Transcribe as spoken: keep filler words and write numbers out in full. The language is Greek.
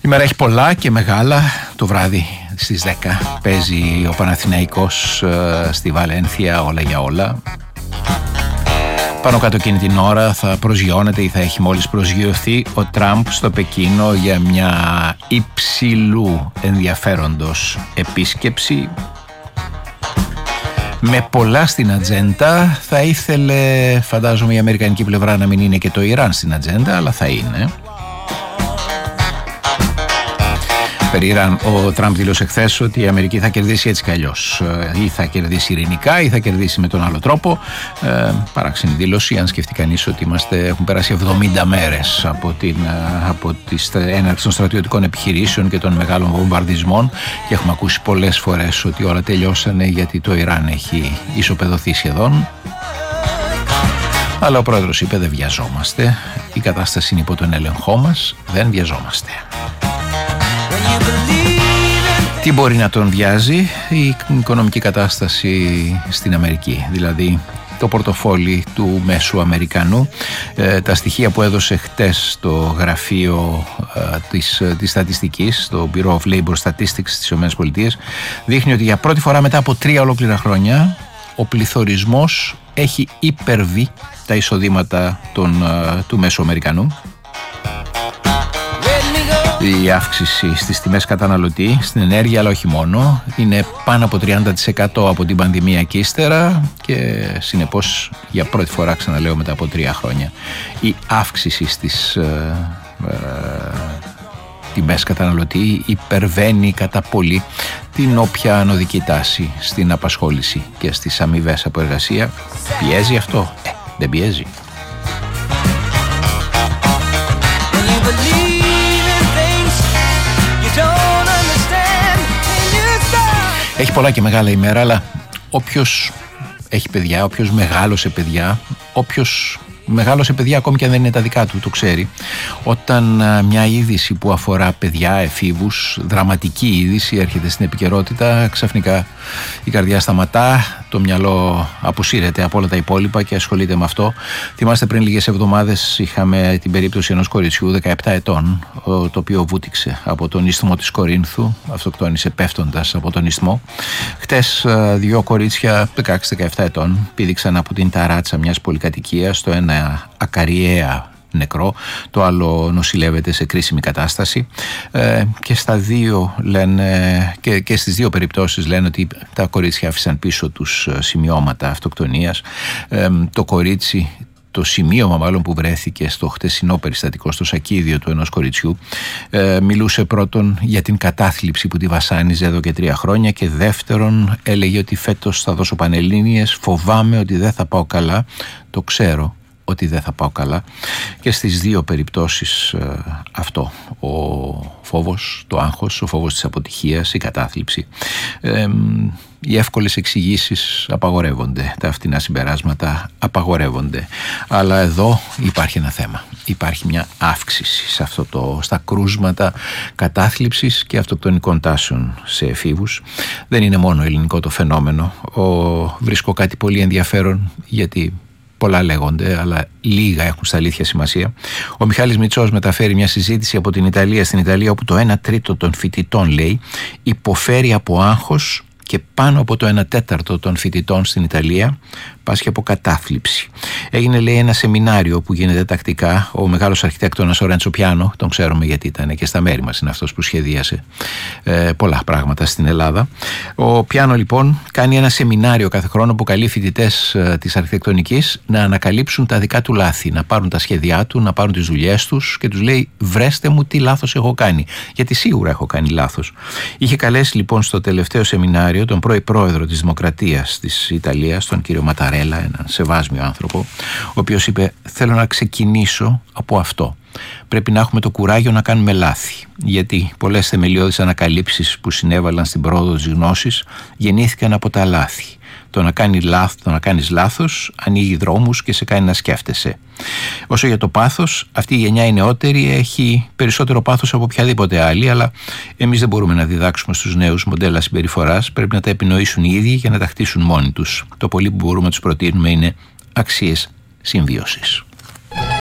Η μέρα έχει πολλά και μεγάλα. Το βράδυ στις δέκα παίζει ο Παναθηναϊκός στη Βαλένθια όλα για όλα. Πάνω κάτω εκείνη την ώρα θα προσγειώνεται ή θα έχει μόλις προσγειωθεί ο Τραμπ στο Πεκίνο για μια υψηλού ενδιαφέροντος επίσκεψη. Με πολλά στην ατζέντα. Θα ήθελε, φαντάζομαι, η αμερικανική πλευρά να μην είναι και το Ιράν στην ατζέντα, αλλά θα είναι. Περί Ιράν, ο Τραμπ δήλωσε χθες ότι η Αμερική θα κερδίσει έτσι κι αλλιώς. Ή θα κερδίσει ειρηνικά ή θα κερδίσει με τον άλλο τρόπο. Ε, παράξενη δήλωση, αν σκεφτεί κανείς ότι είμαστε, έχουν περάσει εβδομήντα μέρες από την από τις έναρξη των στρατιωτικών επιχειρήσεων και των μεγάλων βομβαρδισμών και έχουμε ακούσει πολλές φορές ότι όλα τελειώσανε γιατί το Ιράν έχει ισοπεδωθεί σχεδόν. Αλλά ο πρόεδρος είπε δεν βιαζόμαστε, η κατάσταση είναι υπό τον έλεγχό μας, δεν βιαζόμαστε. Τι μπορεί να τον βιάζει? Η οικονομική κατάσταση στην Αμερική, δηλαδή το πορτοφόλι του μέσου Αμερικανού. Ε, τα στοιχεία που έδωσε χτες το γραφείο ε, της, της στατιστικής, το Bureau of Labor Statistics της ΗΠΑ, δείχνει ότι για πρώτη φορά μετά από τρία ολόκληρα χρόνια ο πληθωρισμός έχει υπερβεί τα εισοδήματα των, ε, του μέσου Αμερικανού. Η αύξηση στις τιμές καταναλωτή, στην ενέργεια, αλλά όχι μόνο, είναι πάνω από τριάντα τοις εκατό από την πανδημία και ύστερα και συνεπώς για πρώτη φορά, ξαναλέω, μετά από τρία χρόνια η αύξηση στις ε, ε, τιμές καταναλωτή υπερβαίνει κατά πολύ την όποια ανωδική τάση στην απασχόληση και στις αμοιβές από εργασία. Πιέζει αυτό? Ε, δεν πιέζει. Έχει πολλά και μεγάλα ημέρα, αλλά όποιος έχει παιδιά, όποιος μεγάλωσε παιδιά, όποιος μεγάλωσε παιδιά ακόμη και αν δεν είναι τα δικά του, το ξέρει. Όταν μια είδηση που αφορά παιδιά, εφήβους, δραματική είδηση έρχεται στην επικαιρότητα, ξαφνικά η καρδιά σταματά, το μυαλό αποσύρεται από όλα τα υπόλοιπα και ασχολείται με αυτό. Θυμάστε, πριν λίγες εβδομάδες είχαμε την περίπτωση ενός κοριτσιού δεκαεπτά ετών, το οποίο βούτυξε από τον ισθμό της Κορίνθου, αυτοκτόνησε πέφτοντας από τον ισθμό. Χτες δύο κορίτσια δεκαέξι δεκαεπτά ετών πήδηξαν από την ταράτσα μιας πολυκατοικίας, το ένα ακαριέα νεκρό, το άλλο νοσηλεύεται σε κρίσιμη κατάσταση ε, και στα δύο λένε, και, και στις δύο περιπτώσεις λένε ότι τα κορίτσια άφησαν πίσω τους σημειώματα αυτοκτονίας. Ε, το κορίτσι, το σημείωμα μάλλον που βρέθηκε στο χτεσινό περιστατικό, στο σακίδιο του ενός κοριτσιού, ε, μιλούσε πρώτον για την κατάθλιψη που τη βασάνιζε εδώ και τρία χρόνια και δεύτερον έλεγε ότι φέτος θα δώσω πανελλήνιες, φοβάμαι ότι δεν θα πάω καλά, το ξέρω ότι δεν θα πάω καλά. Και στις δύο περιπτώσεις ε, αυτό, ο φόβος, το άγχος, ο φόβος της αποτυχίας, η κατάθλιψη. Ε, οι εύκολες εξηγήσεις απαγορεύονται, τα φτηνά συμπεράσματα απαγορεύονται. Αλλά εδώ υπάρχει ένα θέμα. Υπάρχει μια αύξηση σε αυτό το, στα κρούσματα κατάθλιψης και αυτοκτονικών τάσεων σε εφήβους. Δεν είναι μόνο ελληνικό το φαινόμενο. Ο, βρίσκω κάτι πολύ ενδιαφέρον, γιατί πολλά λέγονται, αλλά λίγα έχουν στα αλήθεια σημασία. Ο Μιχάλης Μητσός μεταφέρει μια συζήτηση από την Ιταλία στην Ιταλία, όπου το ένα τρίτο των φοιτητών, λέει, υποφέρει από άγχος και πάνω από το ένα τέταρτο των φοιτητών στην Ιταλία πάσχει από κατάθλιψη. Έγινε, λέει, ένα σεμινάριο που γίνεται τακτικά. Ο μεγάλος αρχιτέκτονας ο Ρέντσο Πιάνο, τον ξέρουμε γιατί ήταν και στα μέρη μας, είναι αυτός που σχεδίασε ε, πολλά πράγματα στην Ελλάδα. Ο Πιάνο λοιπόν κάνει ένα σεμινάριο κάθε χρόνο που καλεί φοιτητές ε, της αρχιτεκτονικής να ανακαλύψουν τα δικά του λάθη, να πάρουν τα σχέδιά του, να πάρουν τις δουλειές τους και τους λέει βρέστε μου τι λάθος έχω κάνει, γιατί σίγουρα έχω κάνει λάθος. Είχε καλέσει λοιπόν στο τελευταίο σεμινάριο τον πρώην πρόεδρο της Δημοκρατίας της Ιταλίας, τον κύριο Ματαρέλα, έναν σεβάσμιο άνθρωπο, ο οποίος είπε θέλω να ξεκινήσω από αυτό. Πρέπει να έχουμε το κουράγιο να κάνουμε λάθη, γιατί πολλές θεμελιώδεις ανακαλύψεις που συνέβαλαν στην πρόοδο της γνώσης γεννήθηκαν από τα λάθη. Το να, κάνει λάθ, το να κάνεις λάθος ανοίγει δρόμους και σε κάνει να σκέφτεσαι. Όσο για το πάθος, αυτή η γενιά η νεότερη έχει περισσότερο πάθος από οποιαδήποτε άλλη, αλλά εμείς δεν μπορούμε να διδάξουμε στους νέους μοντέλα συμπεριφοράς, πρέπει να τα επινοήσουν οι ίδιοι και να τα χτίσουν μόνοι τους. Το πολύ που μπορούμε να τους προτείνουμε είναι αξίες συμβίωσης.